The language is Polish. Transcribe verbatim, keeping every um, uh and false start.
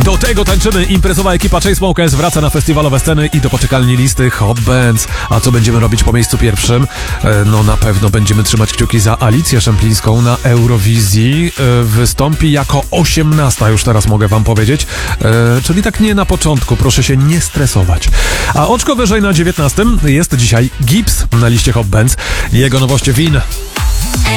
Do tego tańczymy. Imprezowa ekipa Chainsmokers wraca na festiwalowe sceny i do poczekalni listy Hot Bands. A co będziemy robić po miejscu pierwszym? No na pewno będziemy trzymać kciuki za Alicję Szemplińską na Eurowizji. Wystąpi jako osiemnasta, już teraz mogę wam powiedzieć. Czyli tak nie na początku, proszę się nie stresować. A oczko wyżej na dziewiętnastym jest dzisiaj Gibbs na liście Hot Bands. Jego nowość Win.